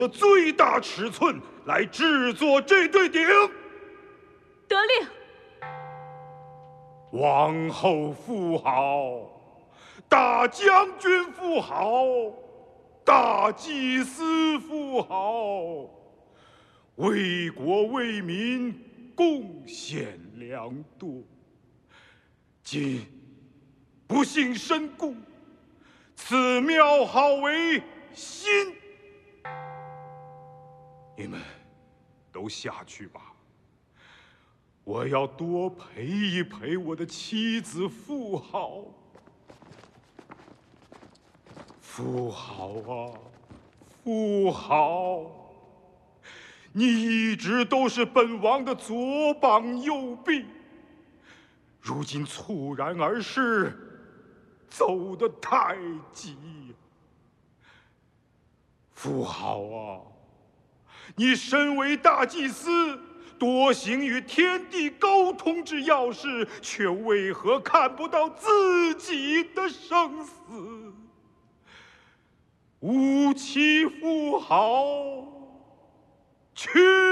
的最大尺寸来制作这对鼎。 得令。 王后富豪，大将军富豪，大祭司富豪，为国为民贡献良多。今不幸身故，此庙号为新。你们都下去吧。我要多陪一陪我的妻子富豪。富豪啊，富豪，你一直都是本王的左膀右臂，如今猝然而逝，走得太急。富豪啊，你身为大祭司，多行与天地沟通之要事，却为何看不到自己的生死？吾妻富豪，去！